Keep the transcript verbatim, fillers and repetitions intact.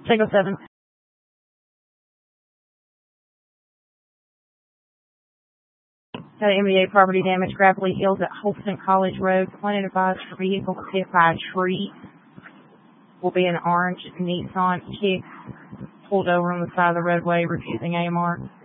Single seven. Got an M B A property damage, Gravelly Hills at Holston College Road. Planning advised for vehicle hit by a tree. Will be an orange Nissan Kicks pulled over on the side of the roadway, refusing A M R.